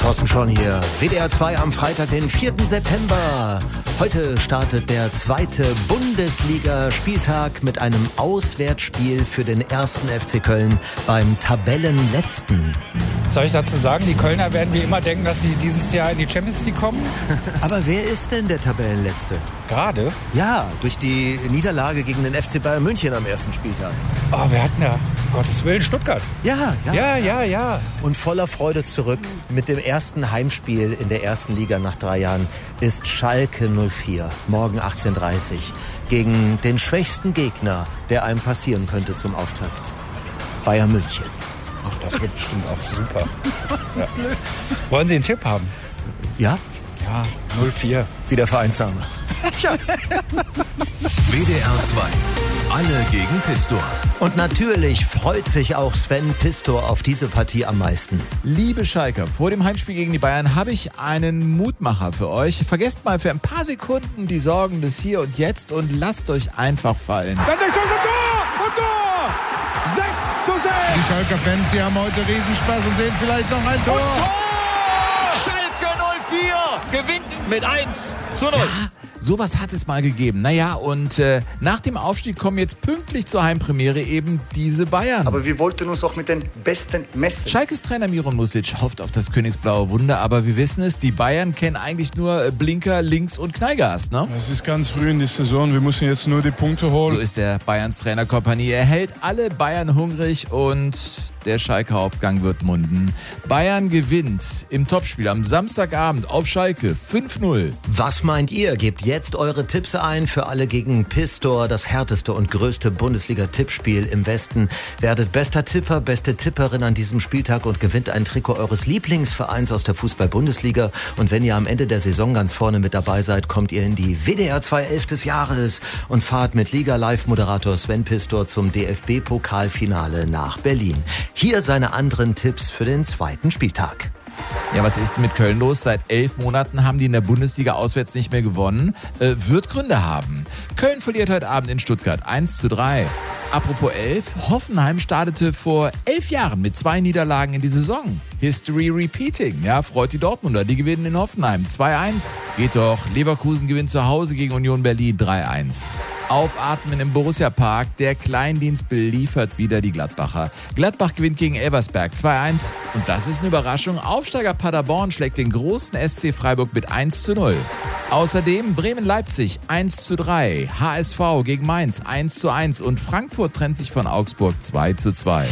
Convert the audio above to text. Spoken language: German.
Thorsten Schorn hier. WDR 2 am Freitag, den 4. September. Heute startet der zweite Bundesliga-Spieltag mit einem Auswärtsspiel für den 1. FC Köln beim Tabellenletzten. Soll ich dazu sagen, die Kölner werden wie immer denken, dass sie dieses Jahr in die Champions League kommen? Aber wer ist denn der Tabellenletzte? Gerade? Ja, durch die Niederlage gegen den FC Bayern München am ersten Spieltag. Oh, wir hatten ja, Gottes Willen, Stuttgart. Ja. Ja. Und voller Freude zurück mit dem ersten Heimspiel in der ersten Liga nach 3 Jahren ist Schalke 04. Morgen 18:30 Uhr gegen den schwächsten Gegner, der einem passieren könnte zum Auftakt. Bayern München. Ach, das wird bestimmt auch super. Ja. Wollen Sie einen Tipp haben? Ja? Ja, 0-4. Wie der Vereinsname. WDR 2. Alle gegen Pistor. Und natürlich freut sich auch Sven Pistor auf diese Partie am meisten. Liebe Schalker, vor dem Heimspiel gegen die Bayern habe ich einen Mutmacher für euch. Vergesst mal für ein paar Sekunden die Sorgen des Hier und Jetzt und lasst euch einfach fallen. Dann der Schuss und Tor! Und Tor! 6:6! Die Schalker-Fans, die haben heute Riesenspaß und sehen vielleicht noch ein Tor. Und Tor! Schalke 04 gewinnt mit 1:0. Ja, sowas hat es mal gegeben. Naja, und nach dem Aufstieg kommen jetzt pünktlich zur Heimpremiere eben diese Bayern. Aber wir wollten uns auch mit den Besten messen. Schalkes Trainer Miron Mustić hofft auf das königsblaue Wunder, aber wir wissen es, die Bayern kennen eigentlich nur Blinker, Links und Knallgas, ne? Es ist ganz früh in der Saison, wir müssen jetzt nur die Punkte holen. So ist der Bayerns Trainer Kompanie. Er hält alle Bayern hungrig und der Schalker Hauptgang wird munden. Bayern gewinnt im Topspiel am Samstagabend auf Schalke 5:0. Was meint ihr? Gebt jetzt eure Tipps ein für alle gegen Pistor, das härteste und größte Bundesliga-Tippspiel im Westen. Werdet bester Tipper, beste Tipperin an diesem Spieltag und gewinnt ein Trikot eures Lieblingsvereins aus der Fußball-Bundesliga. Und wenn ihr am Ende der Saison ganz vorne mit dabei seid, kommt ihr in die WDR 2 11 des Jahres und fahrt mit Liga-Live-Moderator Sven Pistor zum DFB-Pokalfinale nach Berlin. Hier seine anderen Tipps für den zweiten Spieltag. Ja, was ist mit Köln los? Seit 11 Monaten haben die in der Bundesliga auswärts nicht mehr gewonnen. Wird Gründe haben. Köln verliert heute Abend in Stuttgart 1:3. Apropos 11, Hoffenheim startete vor 11 Jahren mit 2 Niederlagen in die Saison. History repeating. Ja, freut die Dortmunder. Die gewinnen in Hoffenheim 2:1. Geht doch. Leverkusen gewinnt zu Hause gegen Union Berlin 3:1. Aufatmen im Borussia-Park. Der Kleindienst beliefert wieder die Gladbacher. Gladbach gewinnt gegen Elversberg 2:1. Und das ist eine Überraschung. Aufsteiger Paderborn schlägt den großen SC Freiburg mit 1:0. Außerdem Bremen-Leipzig 1:3. HSV gegen Mainz 1:1. Und Frankfurt trennt sich von Augsburg 2:2.